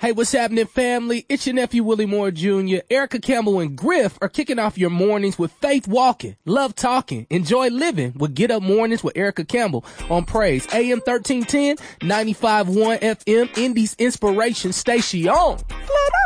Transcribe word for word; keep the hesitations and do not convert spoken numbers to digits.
Hey, what's happening, family? It's your nephew, Willie Moore Junior Erica Campbell and Griff are kicking off your mornings with Faith Walking, Love Talking, Enjoy Living with Get Up Mornings with Erica Campbell on Praise. A M thirteen ten, ninety-five point one F M, Indy's Inspiration Station. Flat